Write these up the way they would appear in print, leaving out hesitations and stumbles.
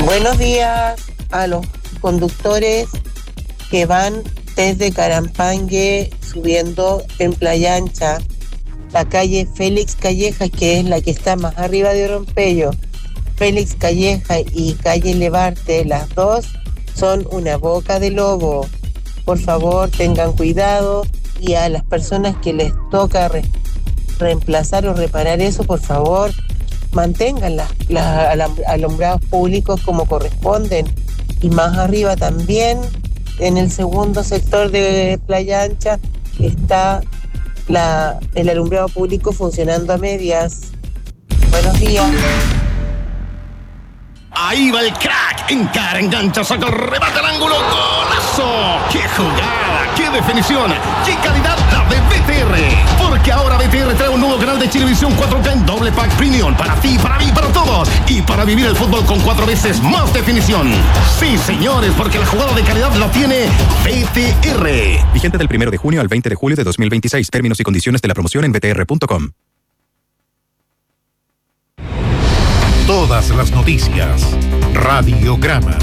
Buenos días a los conductores que van desde Carampangue subiendo en Playa Ancha, la calle Félix Calleja, que es la que está más arriba de Rompello. Félix Calleja y calle Levarte, las dos son una boca de lobo. Por favor, tengan cuidado, y a las personas que les toca reemplazar o reparar eso, por favor, mantengan los alumbrados públicos como corresponden. Y más arriba también, en el segundo sector de Playa Ancha, está el alumbrado público funcionando a medias. Buenos días. Ahí va el crack, encara, engancha, saca el remate al ángulo, ¡golazo! ¡Qué jugada! ¡Qué definición! ¡Qué calidad la de BTR! Porque ahora BTR trae un nuevo canal de Chilevisión 4K en doble pack premium para ti, para mí, para todos, y para vivir el fútbol con 4 veces más definición. Sí, señores, porque la jugada de calidad la tiene BTR. Vigente del 1 de junio al 20 de julio de 2026. Términos y condiciones de la promoción en btr.com. Todas las noticias. Radiograma.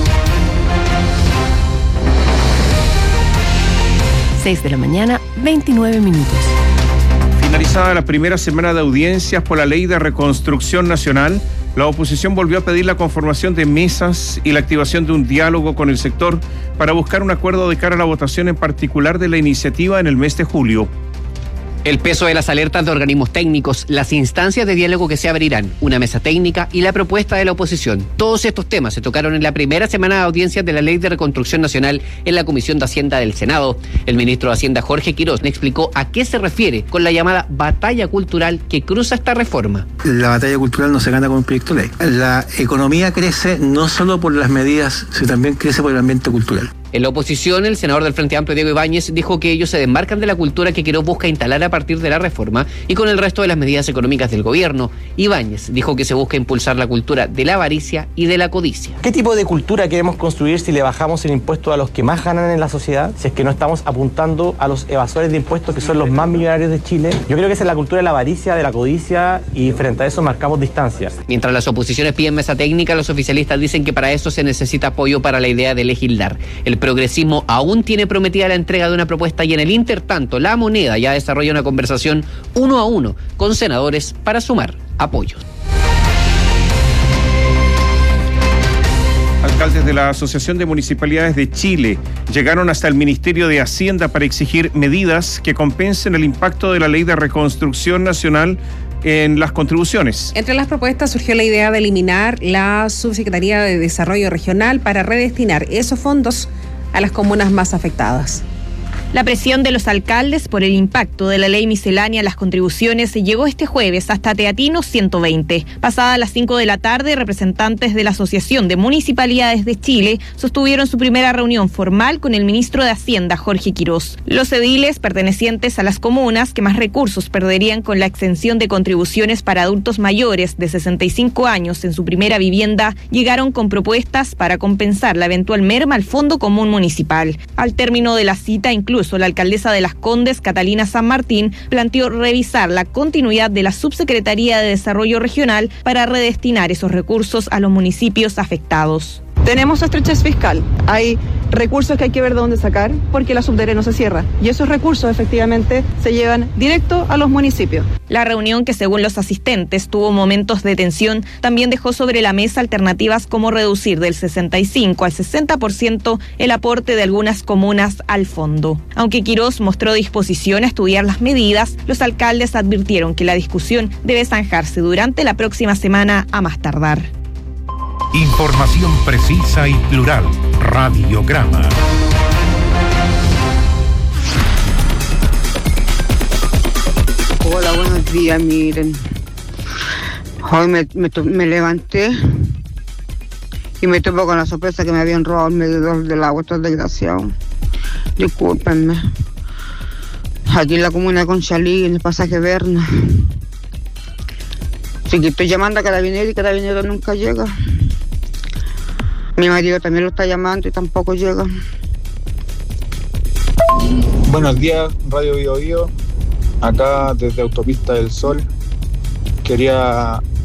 6 de la mañana, 29 minutos. Finalizada la primera semana de audiencias por la Ley de Reconstrucción Nacional, la oposición volvió a pedir la conformación de mesas y la activación de un diálogo con el sector para buscar un acuerdo de cara a la votación en particular de la iniciativa en el mes de julio. El peso de las alertas de organismos técnicos, las instancias de diálogo que se abrirán, una mesa técnica y la propuesta de la oposición. Todos estos temas se tocaron en la primera semana de audiencias de la Ley de Reconstrucción Nacional en la Comisión de Hacienda del Senado. El ministro de Hacienda, Jorge Quirós, explicó a qué se refiere con la llamada batalla cultural que cruza esta reforma. La batalla cultural no se gana con un proyecto de ley. La economía crece no solo por las medidas, sino también crece por el ambiente cultural. En la oposición, el senador del Frente Amplio, Diego Ibáñez, dijo que ellos se desmarcan de la cultura que Quirós busca instalar a partir de la reforma y con el resto de las medidas económicas del gobierno. Ibáñez dijo que se busca impulsar la cultura de la avaricia y de la codicia. ¿Qué tipo de cultura queremos construir si le bajamos el impuesto a los que más ganan en la sociedad? Si es que no estamos apuntando a los evasores de impuestos, que son los más millonarios de Chile. Yo creo que esa es la cultura de la avaricia, de la codicia, y frente a eso marcamos distancias. Mientras las oposiciones piden mesa técnica, los oficialistas dicen que para eso se necesita apoyo para la idea de legislar. El progresismo aún tiene prometida la entrega de una propuesta y en el intertanto La Moneda ya desarrolla una conversación 1 a 1 con senadores para sumar apoyos. Alcaldes de la Asociación de Municipalidades de Chile llegaron hasta el Ministerio de Hacienda para exigir medidas que compensen el impacto de la Ley de Reconstrucción Nacional en las contribuciones. Entre las propuestas surgió la idea de eliminar la Subsecretaría de Desarrollo Regional para redestinar esos fondos a las comunas más afectadas. La presión de los alcaldes por el impacto de la ley miscelánea a las contribuciones llegó este jueves hasta Teatinos 120. Pasadas las 5 de la tarde, representantes de la Asociación de Municipalidades de Chile sostuvieron su primera reunión formal con el ministro de Hacienda, Jorge Quirós. Los ediles pertenecientes a las comunas que más recursos perderían con la exención de contribuciones para adultos mayores de 65 años en su primera vivienda llegaron con propuestas para compensar la eventual merma al Fondo Común Municipal. Al término de la cita, incluso la alcaldesa de Las Condes, Catalina San Martín, planteó revisar la continuidad de la Subsecretaría de Desarrollo Regional para redestinar esos recursos a los municipios afectados. Tenemos estrechez fiscal, hay recursos que hay que ver de dónde sacar porque la Subdere no se cierra y esos recursos efectivamente se llevan directo a los municipios. La reunión, que según los asistentes tuvo momentos de tensión, también dejó sobre la mesa alternativas como reducir del 65 al 60% el aporte de algunas comunas al fondo. Aunque Quirós mostró disposición a estudiar las medidas, los alcaldes advirtieron que la discusión debe zanjarse durante la próxima semana a más tardar. Información precisa y plural. Radiograma. Hola, buenos días, miren. Hoy me levanté y me topo con la sorpresa que me habían robado el medidor del agua, estos desgraciados. Discúlpenme. Aquí en la comuna de Conchalí, en el pasaje Berna. Así que estoy llamando a Carabineros y Carabineros nunca llega. Mi marido también lo está llamando y tampoco llega. Buenos días, Radio Bio Bio. Acá desde Autopista del Sol. Quería